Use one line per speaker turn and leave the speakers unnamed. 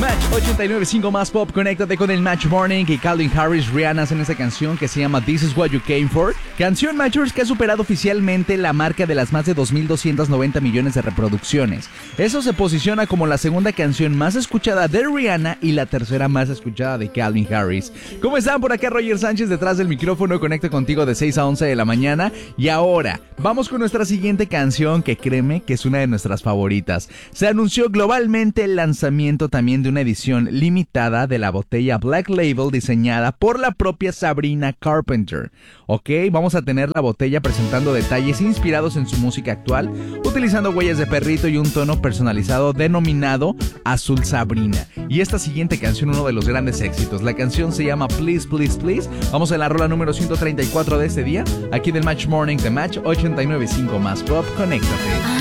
Match 89.5 más pop, conéctate con el Match Morning y Calvin Harris, Rihanna en esta canción que se llama This Is What You Came For. Canción Matchers que ha superado oficialmente la marca de las más de 2.290 millones de reproducciones. Eso se posiciona como la segunda canción más escuchada de Rihanna y la tercera más escuchada de Calvin Harris. ¿Cómo están? Por acá Roger Sánchez detrás del micrófono, conecto contigo de 6 a 11 de la mañana. Y ahora, vamos con nuestra siguiente canción que créeme que es una de nuestras favoritas. Se anunció globalmente el lanzamiento también de una edición limitada de la botella Black Label diseñada por la propia Sabrina Carpenter. Ok, vamos a tener la botella presentando detalles inspirados en su música actual, utilizando huellas de perrito y un tono personalizado denominado Azul Sabrina. Y esta siguiente canción, uno de los grandes éxitos. La canción se llama Please, Please, Please. Vamos a la rola número 134 de este día, aquí del Match Morning de Match 89.5 más pop. Conéctate.